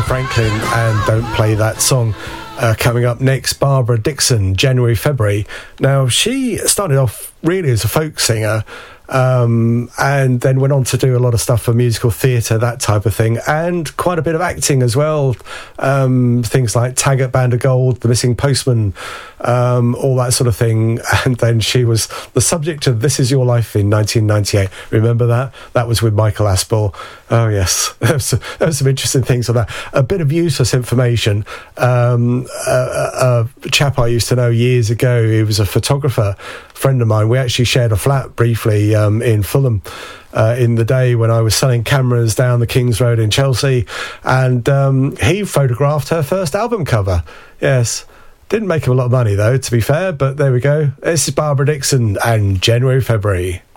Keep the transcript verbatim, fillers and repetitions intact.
Franklin and Don't Play That Song. Uh, coming up next, Barbara Dickson, January, February. Now, she started off really as a folk singer, um, and then went on to do a lot of stuff for musical theatre, that type of thing, and quite a bit of acting as well. Um, things like Taggart, Band of Gold, The Missing Postman, um, all that sort of thing. And then she was the subject of This Is Your Life in nineteen ninety-eight. Remember that? That was with Michael Aspel. Oh, yes. There was, some, there was some interesting things on that. A bit of useless information. Um, a, a, a chap I used to know years ago, he was a photographer, friend of mine. We actually shared a flat briefly um, in Fulham uh, in the day when I was selling cameras down the King's Road in Chelsea, and um, he photographed her first album cover. Yes. Didn't make him a lot of money, though, to be fair, but there we go. This is Barbara Dickson and January, February.